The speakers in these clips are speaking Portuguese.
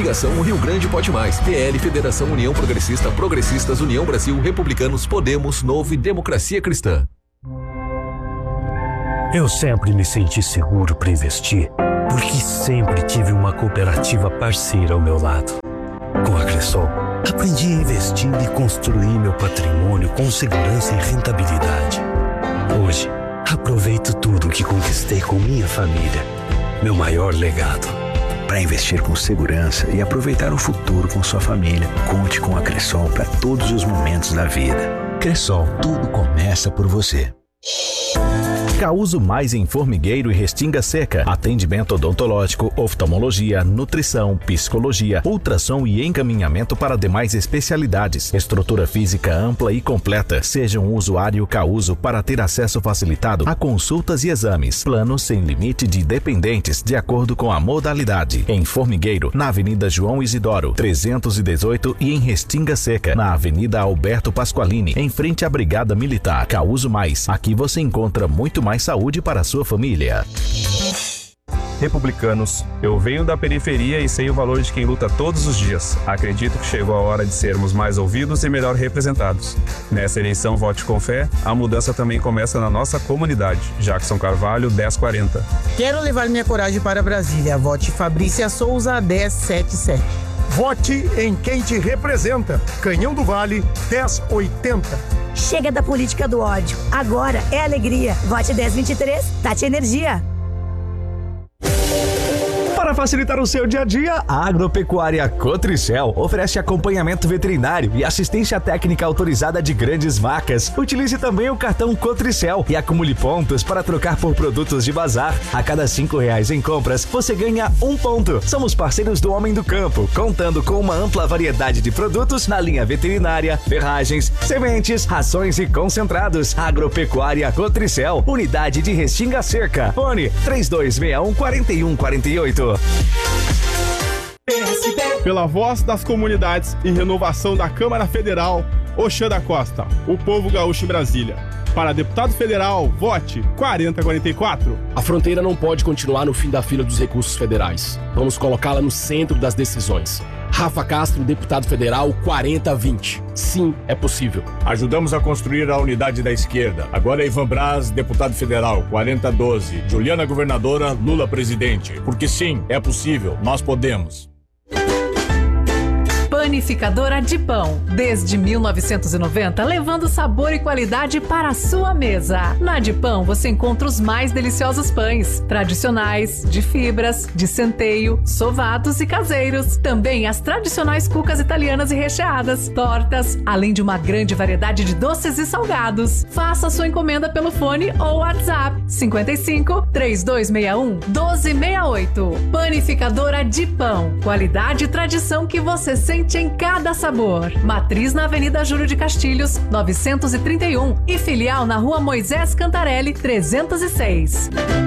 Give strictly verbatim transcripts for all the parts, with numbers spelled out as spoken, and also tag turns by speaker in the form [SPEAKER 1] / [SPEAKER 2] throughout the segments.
[SPEAKER 1] Coligação O Rio Grande Pode Mais. P L, Federação União Progressista, Progressistas, União Brasil, Republicanos, Podemos, Novo e Democracia Cristã.
[SPEAKER 2] Eu sempre me senti seguro para investir, porque sempre tive uma cooperativa parceira ao meu lado. Com a Cressol, aprendi a investir e construir meu patrimônio com segurança e rentabilidade. Hoje, aproveito tudo que conquistei com minha família. Meu maior legado.
[SPEAKER 3] Para investir com segurança e aproveitar o futuro com sua família, conte com a Cressol para todos os momentos da vida. Cressol, tudo começa por você.
[SPEAKER 4] Causo Mais em Formigueiro e Restinga Seca. Atendimento odontológico, oftalmologia, nutrição, psicologia, ultrassom e encaminhamento para demais especialidades. Estrutura física ampla e completa. Seja um usuário Causo para ter acesso facilitado a consultas e exames. Plano sem limite de dependentes, de acordo com a modalidade. Em Formigueiro, na Avenida João Isidoro, trezentos e dezoito, e em Restinga Seca, na Avenida Alberto Pasqualini, em frente à Brigada Militar. Causo Mais. Aqui você encontra muito mais mais saúde para a sua família.
[SPEAKER 5] Republicanos, eu venho da periferia e sei o valor de quem luta todos os dias. Acredito que chegou a hora de sermos mais ouvidos e melhor representados. Nessa eleição Vote com Fé, a mudança também começa na nossa comunidade. Jackson Carvalho, dez quarenta.
[SPEAKER 6] Quero levar minha coragem para Brasília. Vote Fabrícia Souza, dez setenta e sete.
[SPEAKER 7] Vote em quem te representa. Canhão do Vale, dez oitenta.
[SPEAKER 8] Chega da política do ódio. Agora é alegria. Vote dez vinte e três, Tati Energia.
[SPEAKER 9] Para facilitar o seu dia a dia, a Agropecuária Cotricel oferece acompanhamento veterinário e assistência técnica autorizada de grandes marcas. Utilize também o cartão Cotricel e acumule pontos para trocar por produtos de bazar. A cada cinco reais em compras, você ganha um ponto. Somos parceiros do Homem do Campo, contando com uma ampla variedade de produtos na linha veterinária, ferragens, sementes, rações e concentrados. Agropecuária Cotricel, unidade de Restinga Seca. Fone três dois seis um, quatro um quatro oito.
[SPEAKER 10] Pela voz das comunidades e renovação da Câmara Federal, Oxã da Costa, o povo gaúcho em Brasília. Para deputado federal, vote quarenta quarenta e quatro.
[SPEAKER 11] A fronteira não pode continuar no fim da fila dos recursos federais. Vamos colocá-la no centro das decisões. Rafa Castro, deputado federal, quarenta vinte. Sim, é possível.
[SPEAKER 12] Ajudamos a construir a unidade da esquerda. Agora é Ivan Braz, deputado federal, quarenta doze. Juliana, governadora, Lula, presidente. Porque sim, é possível. Nós podemos.
[SPEAKER 13] Panificadora de Pão, desde mil novecentos e noventa, levando sabor e qualidade para a sua mesa. Na de Pão você encontra os mais deliciosos pães, tradicionais, de fibras, de centeio, sovados e caseiros. Também as tradicionais cucas italianas e recheadas, tortas, além de uma grande variedade de doces e salgados. Faça sua encomenda pelo fone ou WhatsApp cinquenta e cinco, três dois seis um, um dois seis oito. Panificadora de Pão, qualidade e tradição que você sente em cada sabor. Matriz na Avenida Júlio de Castilhos, novecentos e trinta e um e filial na Rua Moisés Cantarelli, trezentos e seis.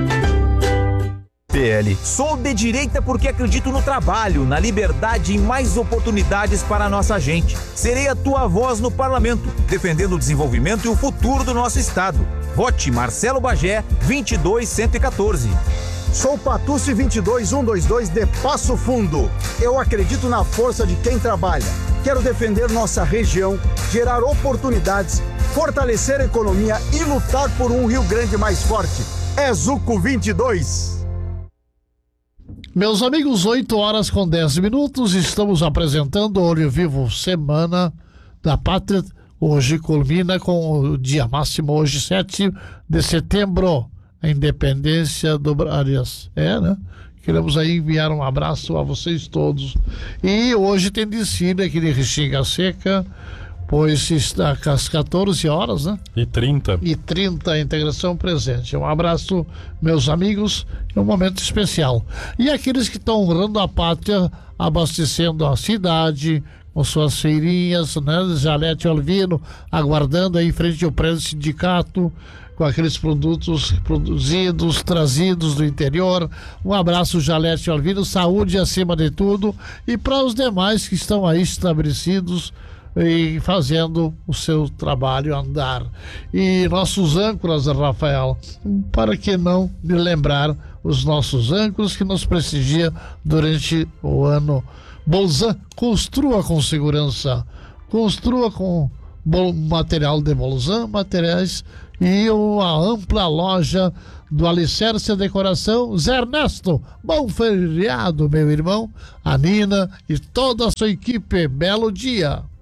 [SPEAKER 14] P L. Sou de direita porque acredito no trabalho, na liberdade e mais oportunidades para a nossa gente. Serei a tua voz no parlamento, defendendo o desenvolvimento e o futuro do nosso estado. Vote Marcelo Bagé, vinte e dois cento e quatorze.
[SPEAKER 7] Sou Patucci vinte e dois mil cento e vinte e dois de Passo Fundo. Eu acredito na força de quem trabalha. Quero defender nossa região, gerar oportunidades, fortalecer a economia e lutar por um Rio Grande mais forte. É Zuco vinte e dois.
[SPEAKER 15] Meus amigos, oito horas com dez minutos, estamos apresentando o Olho Vivo Semana da Pátria. Hoje culmina com o dia máximo, hoje sete de setembro. A independência do Brasil. É, né? Queremos aí enviar um abraço a vocês todos. E hoje tem desfile aqui de Restinga Seca, pois está às quatorze horas, né?
[SPEAKER 5] E trinta.
[SPEAKER 15] E trinta, a integração presente. Um abraço, meus amigos, é um momento especial. E aqueles que estão honrando a pátria, abastecendo a cidade, com suas feirinhas, né? Jalete Alvino, aguardando aí em frente ao prédio do sindicato, com aqueles produtos produzidos, trazidos do interior. Um abraço, Jalete Alvino, saúde acima de tudo, e para os demais que estão aí estabelecidos e fazendo o seu trabalho andar. E nossos âncoras, Rafael, para que não me lembrar os nossos âncoras que nos prestigia durante o ano. Bolzan, construa com segurança, construa com material de Bolzan, materiais e uma ampla loja do Alicerce a Decoração. Zé Ernesto, bom feriado, meu irmão, a Nina e toda a sua equipe, belo dia.